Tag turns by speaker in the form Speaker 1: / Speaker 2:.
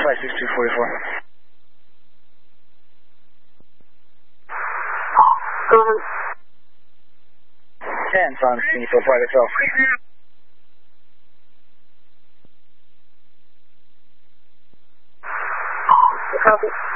Speaker 1: Flight 6244.
Speaker 2: Go ahead.
Speaker 1: 10, Silent Skinny for flight itself.
Speaker 2: Copy.